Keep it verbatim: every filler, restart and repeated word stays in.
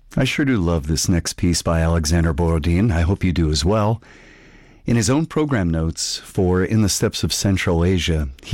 I sure do love this next piece by Alexander Borodin. I hope you do as well. In his own program notes for In the Steppes of Central Asia, he